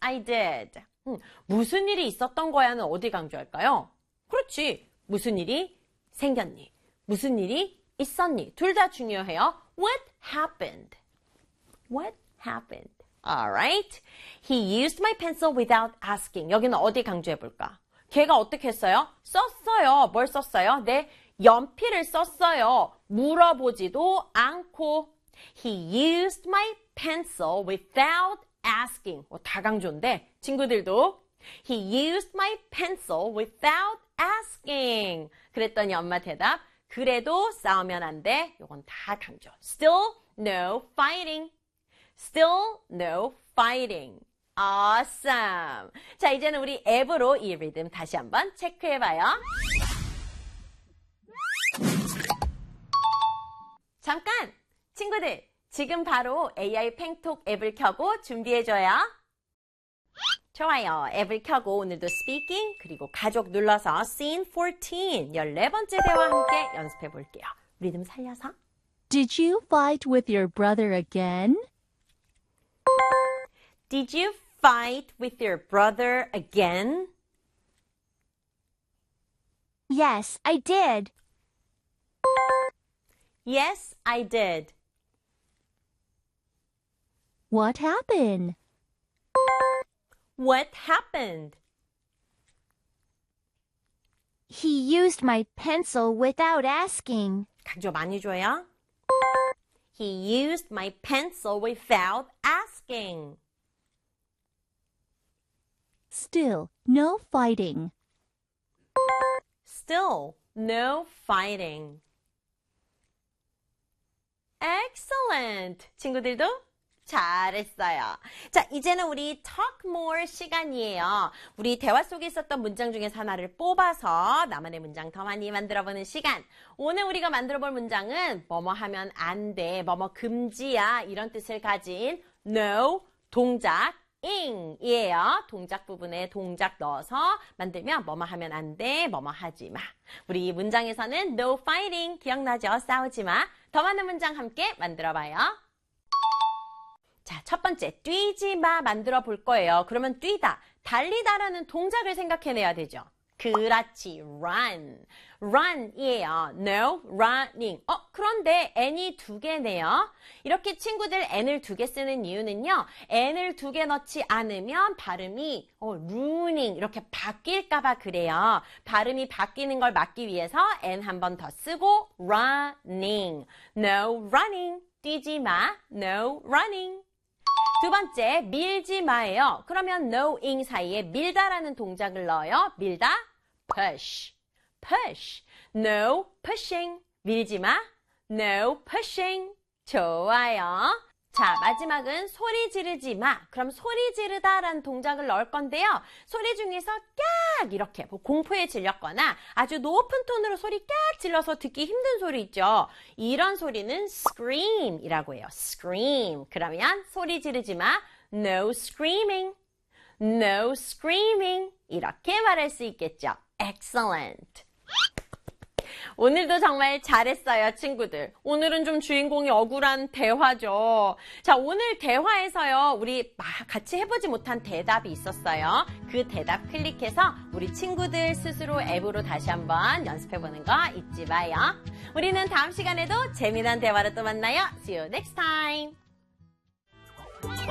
I did. 무슨 일이 있었던 거야는 어디 강조할까요? 그렇지. 무슨 일이 생겼니? 무슨 일이 있었니? 둘 다 중요해요. What happened? What happened? Alright. He used my pencil without asking. 여기는 어디 강조해볼까? 걔가 어떻게 했어요? 썼어요. 뭘 썼어요? 네, 연필을 썼어요. 물어보지도 않고. He used my pencil without asking. 다 강조인데 친구들도 He used my pencil without asking. 그랬더니 엄마 대답 그래도 싸우면 안 돼. 요건 다 강조. Still no fighting. Still no fighting. Awesome. 자, 이제는 우리 앱으로 이 리듬 다시 한번 체크해봐요. 잠깐! 친구들, 지금 바로 AI 팽톡 앱을 켜고 준비해줘요. 좋아요. 앱을 켜고 오늘도 speaking 그리고 가족 눌러서 scene 14 14번째 대화 함께 연습해볼게요. 리듬 살려서. Did you fight with your brother again? Did you fight with your brother again? Yes, I did. Yes, I did. What happened? What happened? He used my pencil without asking. 강조 많이 줘요. He used my pencil without asking. Still, no fighting. Still, no fighting. Excellent! 친구들도 잘했어요. 자, 이제는 우리 talk more 시간이에요. 우리 대화 속에 있었던 문장 중에서 하나를 뽑아서 나만의 문장 더 많이 만들어보는 시간. 오늘 우리가 만들어볼 문장은 뭐뭐 하면 안 돼, 뭐뭐 금지야 이런 뜻을 가진 no, 동작, ing이에요. 동작 부분에 동작 넣어서 만들면 뭐뭐 하면 안 돼, 뭐뭐 하지 마. 우리 문장에서는 no fighting 기억나죠? 싸우지 마. 더 많은 문장 함께 만들어봐요. 자, 첫 번째, 뛰지 마 만들어 볼 거예요. 그러면 뛰다, 달리다라는 동작을 생각해내야 되죠. 그렇지, run. run이에요. No, running. 그런데 n이 2개네요. 이렇게 친구들 n을 2개 쓰는 이유는요. n을 2개 넣지 않으면 발음이 running 이렇게 바뀔까봐 그래요. 발음이 바뀌는 걸 막기 위해서 n 한 번 더 쓰고 running. No running. 뛰지 마. No running. 두 번째, 밀지 마예요. 그러면 knowing 사이에 밀다라는 동작을 넣어요. 밀다, push, push. No pushing. 밀지 마, no pushing. 좋아요. 자, 마지막은 소리 지르지 마. 그럼 소리 지르다라는 동작을 넣을 건데요. 소리 중에서 깍 이렇게 공포에 질렸거나 아주 높은 톤으로 소리 깍 질러서 듣기 힘든 소리 있죠. 이런 소리는 scream이라고 해요. scream. 그러면 소리 지르지 마. No screaming. No screaming. 이렇게 말할 수 있겠죠. Excellent. 오늘도 정말 잘했어요, 친구들. 오늘은 좀 주인공이 억울한 대화죠. 자, 오늘 대화에서요, 우리 같이 해보지 못한 대답이 있었어요. 그 대답 클릭해서 우리 친구들 스스로 앱으로 다시 한번 연습해보는 거 잊지 마요. 우리는 다음 시간에도 재미난 대화로 또 만나요. See you next time.